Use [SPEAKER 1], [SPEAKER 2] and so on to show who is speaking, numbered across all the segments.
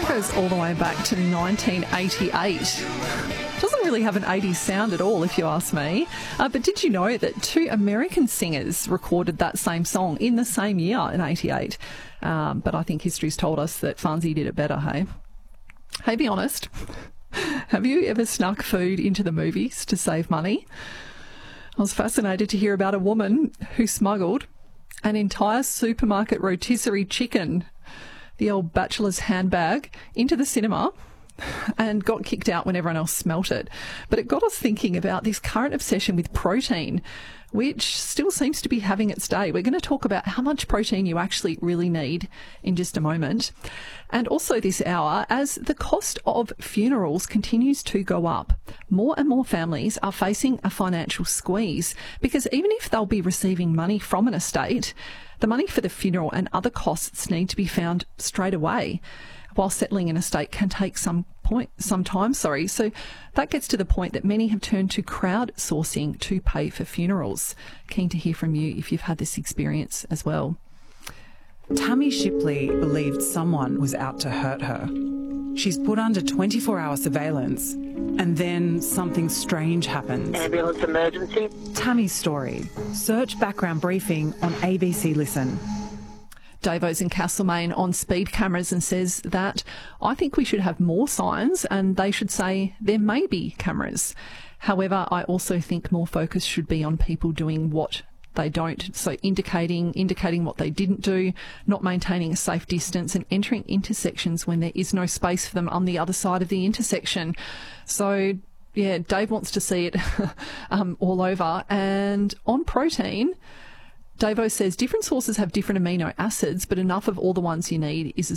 [SPEAKER 1] goes all the way back to 1988. Doesn't really have an 80s sound at all, if you ask me. But did you know that two American singers recorded that same song in the same year in 88? But I think history's told us that Fonzie did it better, hey? Hey, be honest. Have you ever snuck food into the movies to save money? I was fascinated to hear about a woman who smuggled an entire supermarket rotisserie chicken, the old bachelor's handbag, into the cinema and got kicked out when everyone else smelt it. But it got us thinking about this current obsession with protein, which still seems to be having its day. We're going to talk about how much protein you actually really need in just a moment. And also this hour, as the cost of funerals continues to go up, more and more families are facing a financial squeeze because even if they'll be receiving money from an estate, the money for the funeral and other costs need to be found straight away, while settling an estate can take some time. So that gets to the point that many have turned to crowdsourcing to pay for funerals. Keen to hear from you if you've had this experience as well.
[SPEAKER 2] Tammy Shipley believed someone was out to hurt her. She's put under 24-hour surveillance, and then something strange happens.
[SPEAKER 3] Ambulance emergency.
[SPEAKER 2] Tammy's story. Search background briefing on ABC Listen.
[SPEAKER 1] Davo's in Castlemaine on speed cameras and says that I think we should have more signs and they should say there may be cameras. However, I also think more focus should be on people doing what they don't. So indicating what they didn't do, not maintaining a safe distance and entering intersections when there is no space for them on the other side of the intersection. So yeah, Dave wants to see it all over. And on protein, Davo says different sources have different amino acids, but enough of all the ones you need is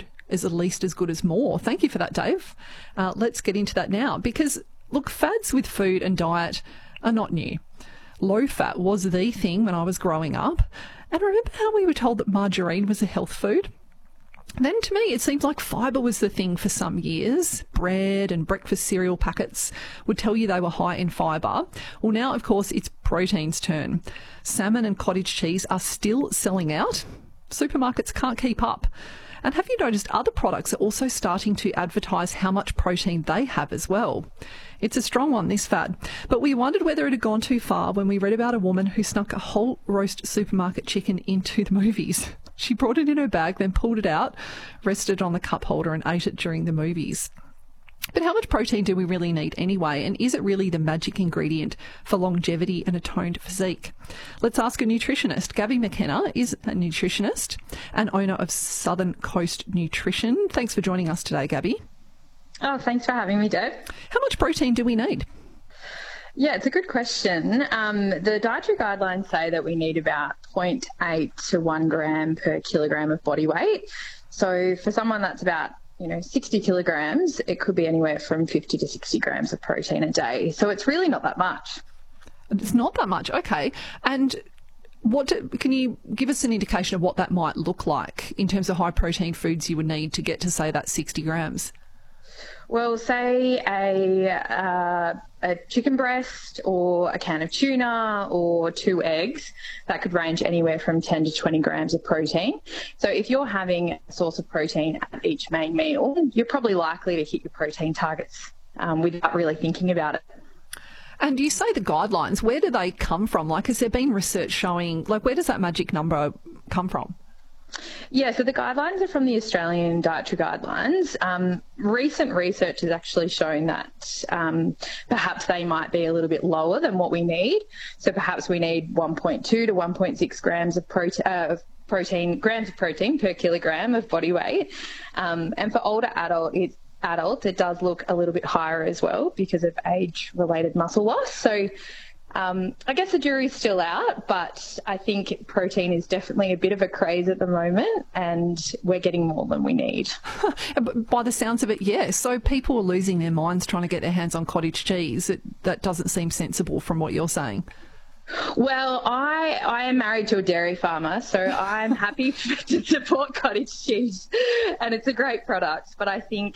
[SPEAKER 1] at least as good as more. Thank you for that, Dave. Let's get into that now because, look, fads with food and diet are not new. Low fat was the thing when I was growing up. And remember how we were told that margarine was a health food? Then to me, it seems like fibre was the thing for some years. Bread and breakfast cereal packets would tell you they were high in fibre. Well, now, of course, it's protein's turn. Salmon and cottage cheese are still selling out. Supermarkets can't keep up. And have you noticed other products are also starting to advertise how much protein they have as well? It's a strong one, this fad. But we wondered whether it had gone too far when we read about a woman who snuck a whole roast supermarket chicken into the movies. She brought it in her bag, then pulled it out, rested it on the cup holder and ate it during the movies. But how much protein do we really need anyway? And is it really the magic ingredient for longevity and a toned physique? Let's ask a nutritionist. Gabby McKenna is a nutritionist and owner of Southern Coast Nutrition. Thanks for joining us today, Gabby.
[SPEAKER 4] Oh, thanks for having me, Deb.
[SPEAKER 1] How much protein do we need?
[SPEAKER 4] Yeah, it's a good question. The dietary guidelines say that we need about 0.8 to 1 gram per kilogram of body weight. So for someone that's about 60 kilograms, it could be anywhere from 50 to 60 grams of protein a day. So it's really not that much.
[SPEAKER 1] It's not that much, okay. And can you give us an indication of what that might look like in terms of high protein foods you would need to get to, say, that 60 grams?
[SPEAKER 4] Well, say a chicken breast or a can of tuna or 2 eggs, that could range anywhere from 10 to 20 grams of protein. So if you're having a source of protein at each main meal, you're probably likely to hit your protein targets without really thinking about it.
[SPEAKER 1] And you say the guidelines, where do they come from? Like, has there been research showing, where does that magic number come from?
[SPEAKER 4] Yeah, so the guidelines are from the Australian Dietary Guidelines. Recent research has actually shown that perhaps they might be a little bit lower than what we need. So perhaps we need 1.2 to 1.6 grams of protein per kilogram of body weight. And for older adults, it does look a little bit higher as well because of age-related muscle loss. So I guess the jury's still out, but I think protein is definitely a bit of a craze at the moment and we're getting more than we need.
[SPEAKER 1] By the sounds of it, yes. So people are losing their minds trying to get their hands on cottage cheese. That doesn't seem sensible from what you're saying.
[SPEAKER 4] Well, I am married to a dairy farmer, so I'm happy to support cottage cheese and it's a great product. But I think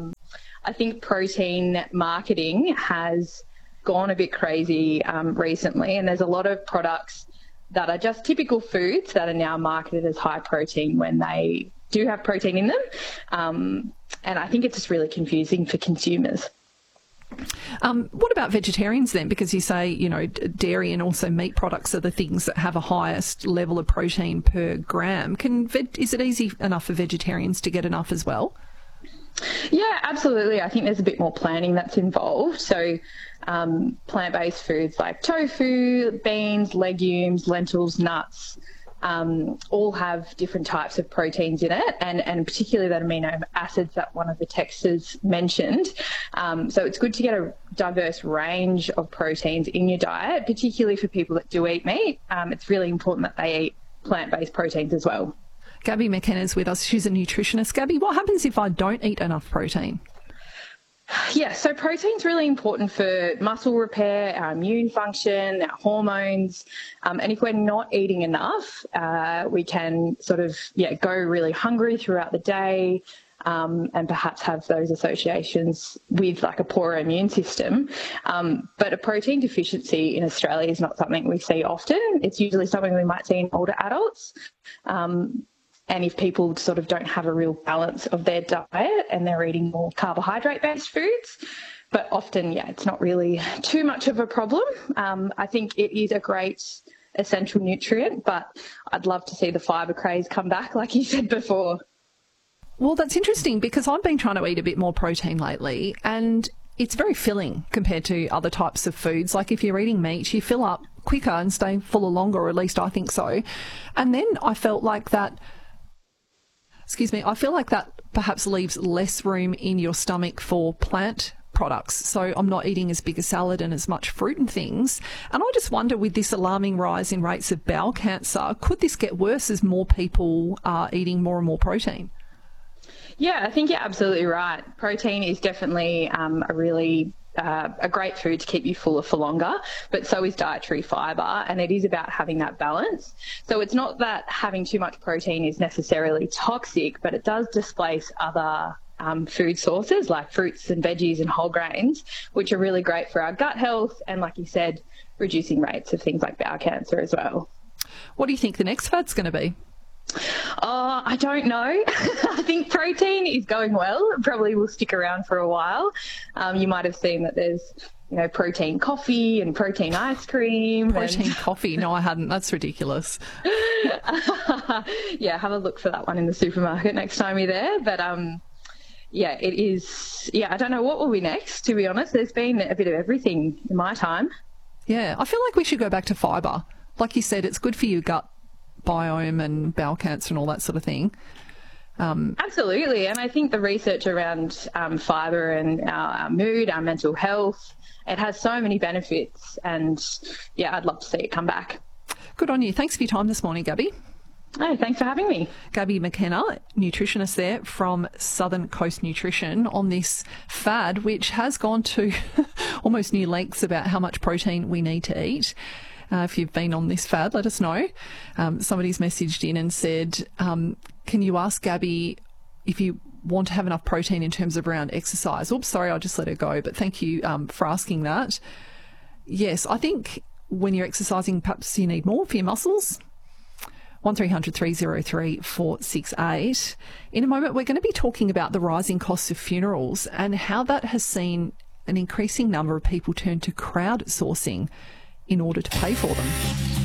[SPEAKER 4] protein marketing has gone a bit crazy recently, and there's a lot of products that are just typical foods that are now marketed as high protein when they do have protein in them. And I think it's just really confusing for consumers.
[SPEAKER 1] What about vegetarians then? Because you say, you know, dairy and also meat products are the things that have a highest level of protein per gram. Is it easy enough for vegetarians to get enough as well?
[SPEAKER 4] Yeah, absolutely. I think there's a bit more planning that's involved. So plant-based foods like tofu, beans, legumes, lentils, nuts, all have different types of proteins in it, and particularly that amino acids that one of the texters mentioned. So it's good to get a diverse range of proteins in your diet, particularly for people that do eat meat. It's really important that they eat plant-based proteins as well.
[SPEAKER 1] Gabby McKenna's with us. She's a nutritionist. Gabby, what happens if I don't eat enough protein?
[SPEAKER 4] Yeah, so protein's really important for muscle repair, our immune function, our hormones. And if we're not eating enough, we can sort of, go really hungry throughout the day, and perhaps have those associations with like a poorer immune system. But a protein deficiency in Australia is not something we see often. It's usually something we might see in older adults. And if people sort of don't have a real balance of their diet and they're eating more carbohydrate-based foods, but often, it's not really too much of a problem. I think it is a great essential nutrient, but I'd love to see the fibre craze come back, like you said before.
[SPEAKER 1] Well, that's interesting because I've been trying to eat a bit more protein lately, and it's very filling compared to other types of foods. Like if you're eating meat, you fill up quicker and stay fuller longer, or at least I think so. And then I felt like that... I feel like that perhaps leaves less room in your stomach for plant products. So I'm not eating as big a salad and as much fruit and things. And I just wonder, with this alarming rise in rates of bowel cancer, could this get worse as more people are eating more and more protein?
[SPEAKER 4] Yeah, I think you're absolutely right. Protein is definitely a great food to keep you fuller for longer, but so is dietary fibre, and it is about having that balance. So it's not that having too much protein is necessarily toxic, but it does displace other food sources like fruits and veggies and whole grains, which are really great for our gut health and, like you said, reducing rates of things like bowel cancer as well.
[SPEAKER 1] What do you think the next fad's going to be?
[SPEAKER 4] I don't know. I think protein is going well. It probably will stick around for a while. You might have seen that there's, protein coffee and protein ice cream.
[SPEAKER 1] Coffee? No, I hadn't. That's ridiculous.
[SPEAKER 4] Yeah, have a look for that one in the supermarket next time you're there. But it is. Yeah, I don't know what will be next, to be honest. There's been a bit of everything in my time.
[SPEAKER 1] Yeah, I feel like we should go back to fibre. Like you said, it's good for your gut biome and bowel cancer and all that sort of thing.
[SPEAKER 4] Absolutely. And I think the research around fibre and our mood, our mental health, it has so many benefits, and I'd love to see it come back.
[SPEAKER 1] Good on you. Thanks for your time this morning, Gabby.
[SPEAKER 4] Oh, thanks for having me.
[SPEAKER 1] Gabby McKenna, nutritionist there from Southern Coast Nutrition, on this fad which has gone to almost new lengths about how much protein we need to eat. If you've been on this fad, let us know. Somebody's messaged in and said, can you ask Gabby if you want to have enough protein in terms of around exercise? Oops, sorry, I'll just let her go. But thank you for asking that. Yes, I think when you're exercising, perhaps you need more for your muscles. 1300 303 468. In a moment, we're going to be talking about the rising costs of funerals and how that has seen an increasing number of people turn to crowdsourcing in order to pay for them.